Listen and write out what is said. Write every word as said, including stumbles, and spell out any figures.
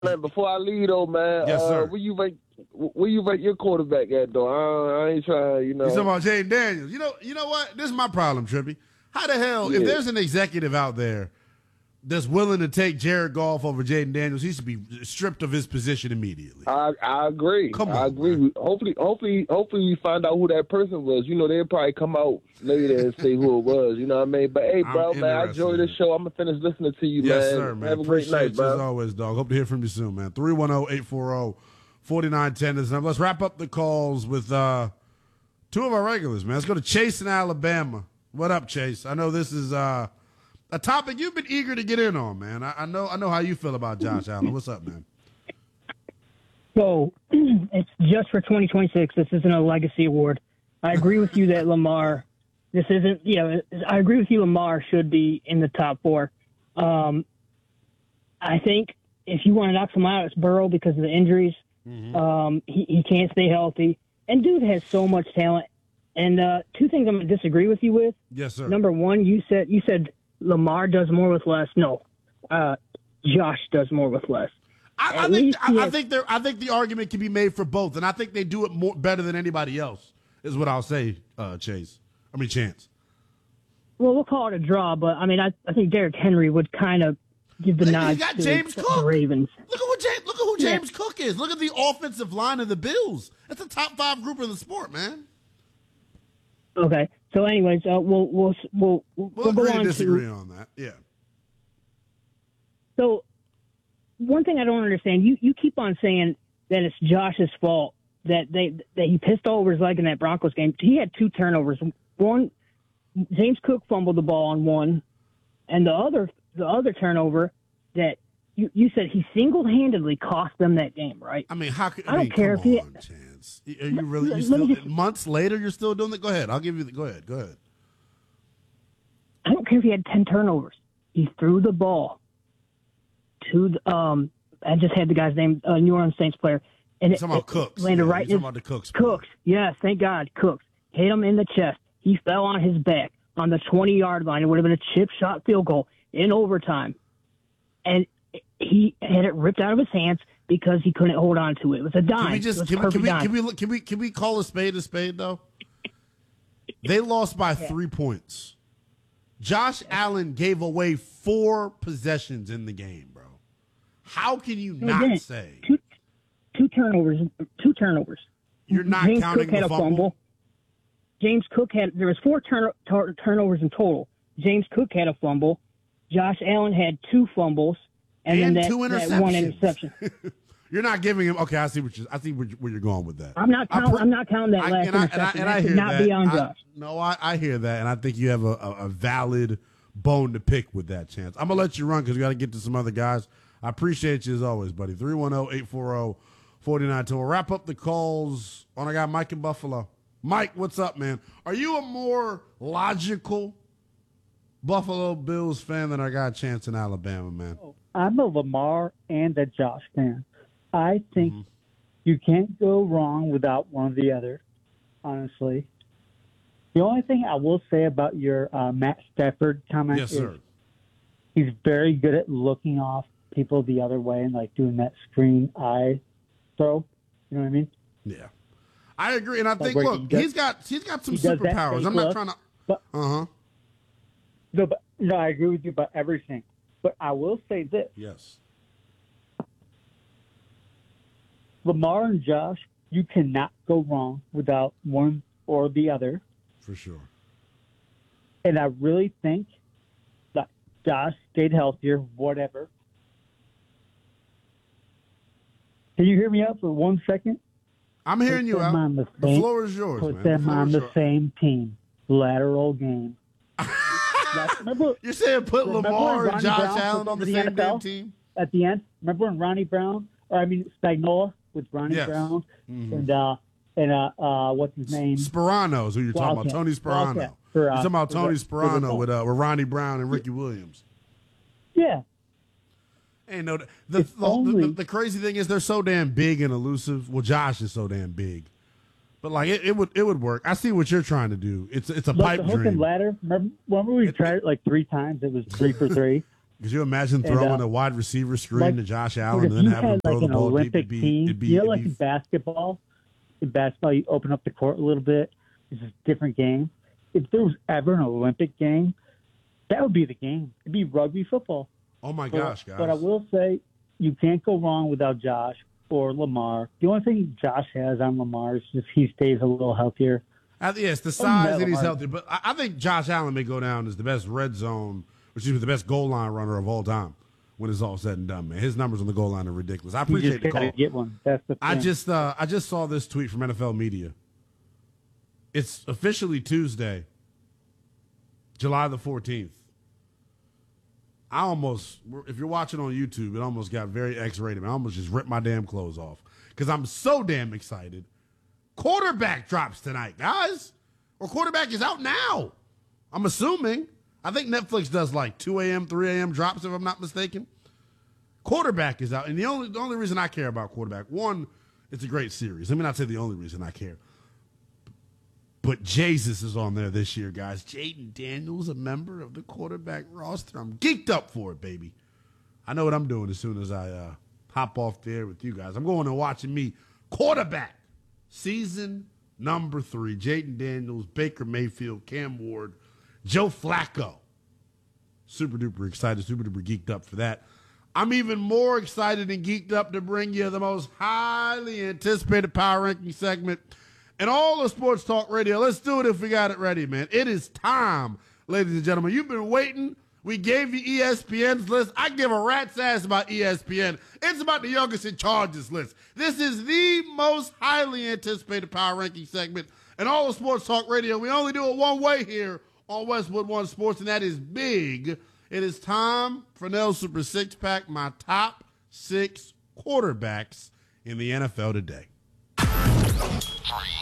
Man, before I leave though, man, Yes, uh, sir. where you rate where you rate your quarterback at though? I, I ain't trying, you know. You talking about Jaden Daniels? You know, you know what? This is my problem, Trippy. How the hell, Yeah. if there's an executive out there that's willing to take Jared Goff over Jaden Daniels, he should be stripped of his position immediately. I I agree. Come I on, agree. man. Hopefully, hopefully, hopefully we find out who that person was. You know, they'll probably come out later and say who it was. You know what I mean? But hey, I'm bro, man, I interested enjoy in this it. show. I'm gonna finish listening to you, Yes, man. sir, man. Have a great Appreciate night, you as bro. always, dog. Hope to hear from you soon, man. three one zero, eight four zero, four nine one zero is the number. Let's wrap up the calls with uh, two of our regulars, man. Let's go to Chase in Alabama. What up, Chase? I know this is uh, a topic you've been eager to get in on, man. I, I know I know how you feel about Josh Allen. What's up, man? So it's just for twenty twenty-six. This isn't a legacy award. I agree with you that Lamar, this isn't, you know, I agree with you Lamar should be in the top four. Um, I think if you want to knock someone out, it's Burrow because of the injuries. Mm-hmm. Um, he, he can't stay healthy. And dude has so much talent. And uh, two things I'm going to disagree with you with. Yes, sir. Number one, you said you said Lamar does more with less. No, uh, Josh does more with less. I, I At think least I, he I has- think there I think the argument can be made for both, and I think they do it more better than anybody else. Is what I'll say, uh, Chase. I mean, Chance. Well, we'll call it a draw, but I mean, I, I think Derrick Henry would kind of give the Look, nod he's got to James the Cook. Ravens. Look at what James, look at who Yeah. James Cook is. Look at the offensive line of the Bills. That's a top five group in the sport, man. Okay, so anyways, uh, we'll we'll we'll we'll, We'll go agree to on disagree to. on that. Yeah. So, one thing I don't understand, you you keep on saying that it's Josh's fault that they that he pissed all over his leg in that Broncos game. He had two turnovers. One, James Cook fumbled the ball on one, and the other the other turnover that you, you said he single handedly cost them that game, right? I mean, how could I, I don't mean, care come if he- on, Chance. Are you really? You Let still me just- months later? You're still doing it? Go ahead. I'll give you the. Go ahead. Go ahead. I don't care if he had ten turnovers. He threw the ball to the, um. I just had the guy's name, uh, New Orleans Saints player, and You're it, talking about it Cooks. landed Yeah, right. you're in talking about the Cooks. Cooks, yes, thank God, Cooks hit him in the chest. He fell on his back on the twenty-yard line. It would have been a chip shot field goal in overtime, and he had it ripped out of his hands because he couldn't hold on to it. It was a dime. Can we It just was can we, perfect can we dime. can we look- can we can we call a spade a spade though? They lost by three points. Josh Allen gave away four possessions in the game, bro. How can you No, he not didn't. say two, two turnovers? Two turnovers. you're not James counting Cook had the a fumble? fumble. James Cook had there was four turn, tur- turnovers in total. James Cook had a fumble. Josh Allen had two fumbles, and, And then that, two that one interceptions. interception. You're not giving him. Okay, I see what you. I see where, you- where you're going with that. I'm not I count, pre- I'm not counting that I- last and I, and I, interception. and I that hear should not that. be on I- Josh. no, I, I hear that, and I think you have a, a, a valid bone to pick with that, Chance. I'm gonna let you run because we got to get to some other guys. I appreciate you as always, buddy. three one zero, eight four zero, four nine two zero. We'll wrap up the calls on our guy Mike in Buffalo. Mike, what's up, man? Are you a more logical Buffalo Bills fan than our guy Chance in Alabama, man? I'm a Lamar and a Josh fan. I think Mm-hmm. you can't go wrong without one or the other, honestly. The only thing I will say about your uh, Matt Stafford comment Yes, is sir. he's very good at looking off people the other way and like doing that screen eye throw. You know what I mean? Yeah, I agree, and I think where he look, does- he's got he's got some he does that superpowers. fake I'm not look, trying to. but- Uh huh. No, but no, I agree with you about everything. But I will say this: Yes. Lamar and Josh, you cannot go wrong without one or the other. For sure. And I really think that Josh stayed healthier, whatever. Can you hear me out for one second? I'm hearing you Put out. them on the The same- floor is yours, Put man. them the floor on is the yours. same team. Lateral game. Like, remember You're saying put remember Lamar when and Ronnie Josh Brown Allen took on the over same N F L? damn team? At the end, remember when Ronnie Brown, or I mean Spagnola with Ronnie Yes. Brown Mhm. and uh and uh, uh what's his name? Sperano is who you're talking Wildcat. about. Tony Sperano. Wildcat for, uh, you're talking about for Tony the- for the Sperano ball. with uh, with Ronnie Brown and Ricky Williams. Yeah, Ain't no the If the, only- the the crazy thing is they're so damn big and elusive. Well, Josh is so damn big, but like it, it would it would work. I see what you're trying to do. It's it's a like pipe the hook dream. and ladder. Remember, remember we tried it like three times. It was three for three. Could you imagine And, throwing uh, a wide receiver screen like, to Josh But Allen if and then you having him had throw like the an ball deep? Olympic It'd be, team, it'd be, you know, it'd like be in basketball, in basketball you open up the court a little bit. It's a different game. If there was ever an Olympic game, that would be the game. It'd be rugby football. oh my But- gosh, guys. But I will say, you can't go wrong without Josh or Lamar. The only thing Josh has on Lamar is just he stays a little healthier. I, yes, the Oh, size no, and he's Lamar. healthy, but I, I think Josh Allen may go down as the best red zone, which is the best goal line runner of all time when it's all said and done, man. His numbers on the goal line are ridiculous. I You appreciate just the gotta call. get one. That's the thing. I just uh, I just saw this tweet from N F L Media. It's officially Tuesday, July the fourteenth. I almost, if you're watching on YouTube, it almost got very X-rated. I almost just ripped my damn clothes off because I'm so damn excited. Quarterback drops tonight, guys. Or quarterback is out now. I'm assuming. I think Netflix does like two a.m., three a.m. drops, if I'm not mistaken. Quarterback is out. And the only the only reason I care about quarterback, one, it's a great series. Let me not say the only reason I care. But Jesus is on there this year, guys. Jaden Daniels, a member of the quarterback roster. I'm geeked up for it, baby. I know what I'm doing as soon as I uh, hop off the air with you guys. I'm going and watching me quarterback season number three. Jaden Daniels, Baker Mayfield, Cam Ward, Joe Flacco. Super duper excited, super duper geeked up for that. I'm even more excited and geeked up to bring you the most highly anticipated power ranking segment in all of Sports Talk Radio. Let's do it if we got it ready, man. It is time, ladies and gentlemen. You've been waiting. We gave you E S P N's list. I give a rat's ass about E S P N. It's about the youngest in charges list. This is the most highly anticipated power ranking segment in all of Sports Talk Radio. We only do it one way here on Westwood One Sports, and that is big. It is time for Nell Super Six Pack, my top six quarterbacks in the N F L today. Three.